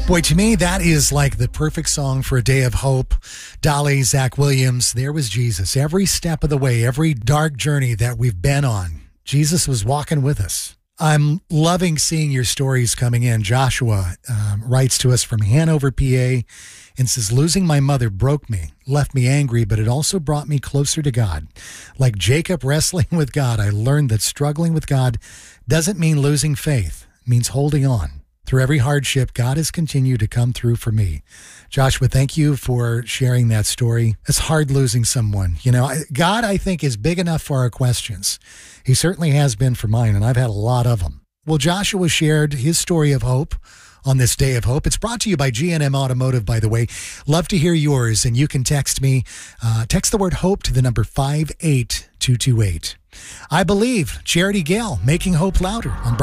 Boy, to me, that is like the perfect song for a day of hope. Dolly, Zach Williams, there was Jesus. Every step of the way, every dark journey that we've been on, Jesus was walking with us. I'm loving seeing your stories coming in. Joshua writes to us from Hanover, PA, and says, losing my mother broke me, left me angry, but it also brought me closer to God. Like Jacob wrestling with God, I learned that struggling with God doesn't mean losing faith. It means holding on. Through every hardship, God has continued to come through for me. Joshua, thank you for sharing that story. It's hard losing someone. You know, God, I think, is big enough for our questions. He certainly has been for mine, and I've had a lot of them. Well, Joshua shared his story of hope on this day of hope. It's brought to you by G&M Automotive, by the way. Love to hear yours, and you can text me. Text the word hope to the number 58228. I believe Charity Gale, making hope louder on